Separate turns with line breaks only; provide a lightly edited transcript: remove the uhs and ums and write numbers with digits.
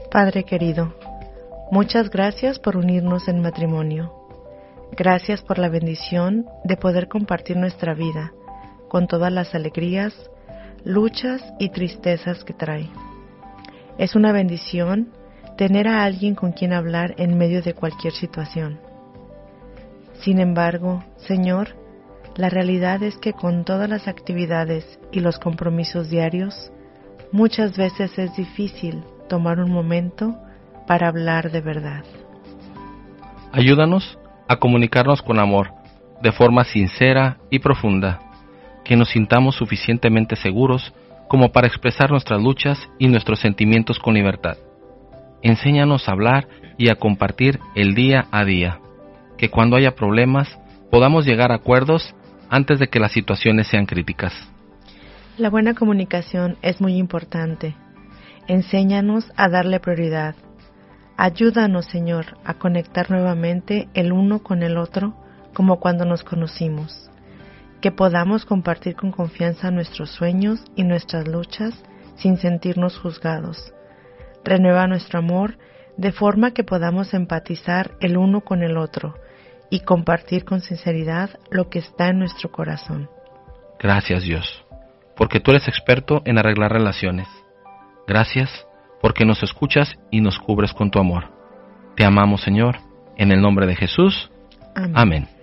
Padre querido, muchas gracias por unirnos en matrimonio. Gracias por la bendición de poder compartir nuestra vida con todas las alegrías, luchas y tristezas que trae. Es una bendición tener a alguien con quien hablar en medio de cualquier situación. Sin embargo, Señor, la realidad es que con todas las actividades y los compromisos diarios, muchas veces es difícil tomar un momento para hablar de verdad.
Ayúdanos a comunicarnos con amor, de forma sincera y profunda, que nos sintamos suficientemente seguros como para expresar nuestras luchas y nuestros sentimientos con libertad. Enséñanos a hablar y a compartir el día a día, que cuando haya problemas podamos llegar a acuerdos antes de que las situaciones sean críticas.
La buena comunicación es muy importante. Enséñanos a darle prioridad. Ayúdanos, Señor, a conectar nuevamente el uno con el otro como cuando nos conocimos. Que podamos compartir con confianza nuestros sueños y nuestras luchas sin sentirnos juzgados. Renueva nuestro amor de forma que podamos empatizar el uno con el otro y compartir con sinceridad lo que está en nuestro corazón.
Gracias, Dios, porque tú eres experto en arreglar relaciones. Gracias porque nos escuchas y nos cubres con tu amor. Te amamos, Señor, en el nombre de Jesús.
Amén.
Amén.